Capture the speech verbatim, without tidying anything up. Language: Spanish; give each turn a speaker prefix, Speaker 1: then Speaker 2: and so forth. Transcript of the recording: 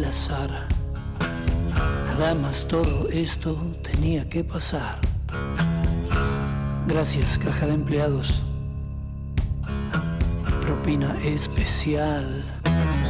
Speaker 1: azar. Nada más, todo esto tenía que pasar. Gracias, caja de empleados. Propina especial.